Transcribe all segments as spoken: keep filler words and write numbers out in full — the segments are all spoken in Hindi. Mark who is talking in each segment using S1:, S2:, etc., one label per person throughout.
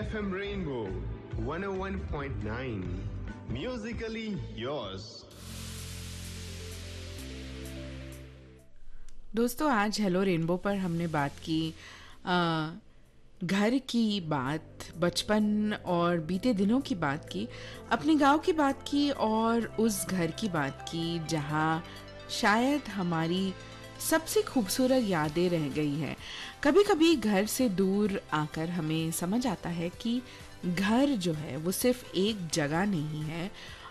S1: F M Rainbow one oh one point nine. Musically yours.
S2: दोस्तों, आज हेलो रेनबो पर हमने बात की आ, घर की बात, बचपन और बीते दिनों की बात की, अपने गांव की बात की और उस घर की बात की जहां शायद हमारी सबसे खूबसूरत यादें रह गई हैं। कभी कभी घर से दूर आकर हमें समझ आता है कि घर जो है वो सिर्फ एक जगह नहीं है।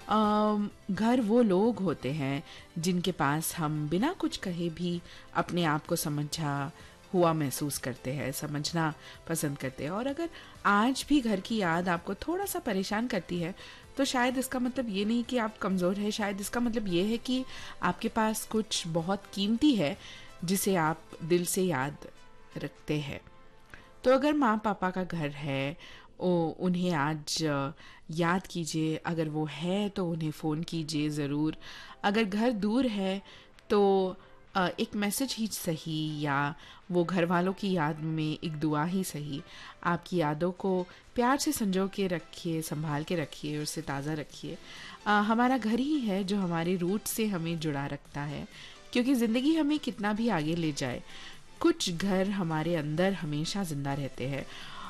S2: अम, घर वो लोग होते हैं जिनके पास हम बिना कुछ कहे भी अपने आप को समझा हुआ महसूस करते हैं, समझना पसंद करते हैं। और अगर आज भी घर की याद आपको थोड़ा सा परेशान करती है तो शायद इसका मतलब ये नहीं कि आप कमज़ोर हैं, शायद इसका मतलब ये है कि आपके पास कुछ बहुत कीमती है जिसे आप दिल से याद रखते हैं। तो अगर माँ पापा का घर है, ओ उन्हें आज अ, याद कीजिए। अगर वो है तो उन्हें फ़ोन कीजिए ज़रूर। अगर घर दूर है तो अ, एक मैसेज ही सही या वो घर वालों की याद में एक दुआ ही सही, आपकी यादों को प्यार से संजो के रखिए, संभाल के रखिए, उसे ताज़ा रखिए। अ, हमारा घर ही है जो हमारे रूट से हमें जुड़ा रखता है, क्योंकि ज़िंदगी हमें कितना भी आगे ले जाए, कुछ घर हमारे अंदर हमेशा जिंदा रहते हैं।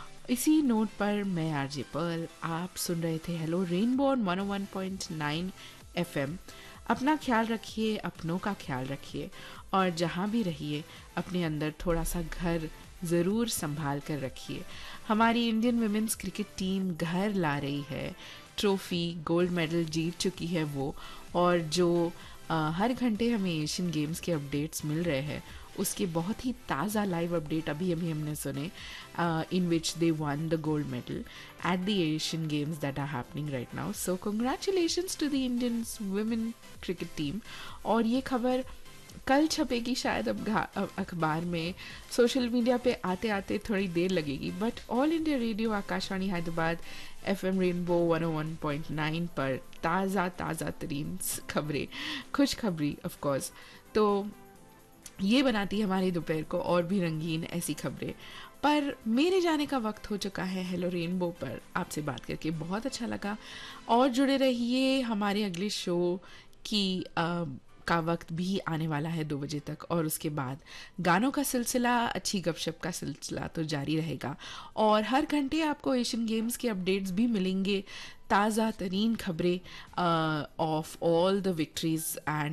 S2: इसी नोट पर मैं आरजे पर्ल, आप सुन रहे थे हेलो रेनबो वन ओ वन पॉइंट नाइन एफएम। अपना ख्याल रखिए, अपनों का ख्याल रखिए और जहाँ भी रहिए अपने अंदर थोड़ा सा घर ज़रूर संभाल कर रखिए। हमारी इंडियन वुमेन्स क्रिकेट टीम घर ला रही है ट्रॉफी, गोल्ड मेडल जीत चुकी है वो। और जो अ, हर घंटे हमें एशियन गेम्स के अपडेट्स मिल रहे हैं, उसके बहुत ही ताज़ा लाइव अपडेट अभी अभी हमने सुने, इन विच दे one the gold medal at the Asian games that are happening right now. So congratulations to the Indian women cricket team. और ये खबर कल छपेगी शायद अब घा- अखबार में, सोशल मीडिया पे आते आते थोड़ी देर लगेगी, but all India radio Akashvani Hyderabad F M rainbow one O one point nine पर ताज़ा ताज़ा तरीन खबरें, खुश खबरी ऑफ कोर्स, तो ये बनाती है हमारी दोपहर को और भी रंगीन ऐसी खबरें। पर मेरे जाने का वक्त हो चुका है। हेलो रेनबो पर आपसे बात करके बहुत अच्छा लगा और जुड़े रहिए। हमारे अगले शो की आ, का वक्त भी आने वाला है दो बजे तक, और उसके बाद गानों का सिलसिला, अच्छी गपशप का सिलसिला तो जारी रहेगा। और हर घंटे आपको एशियन गेम्स के अपडेट्स भी मिलेंगे, ताज़ा तरीन खबरें of all the victories and